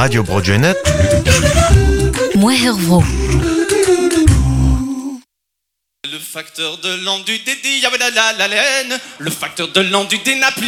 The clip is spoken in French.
Radio Broadgenet. Moi Hervro. Le facteur de l'an du dédi, la laine. Le facteur de l'an du dénap.